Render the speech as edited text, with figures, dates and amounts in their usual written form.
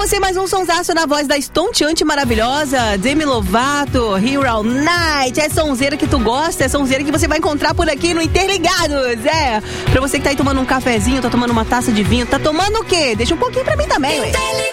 você mais um sonsaço na voz da estonteante maravilhosa Demi Lovato, Here All Night. É sonzeira que tu gosta, é sonzeira que você vai encontrar por aqui no Interligados. Pra você que tá aí tomando um cafezinho, tá tomando uma taça de vinho, tá tomando o quê? Deixa um pouquinho pra mim também, ué.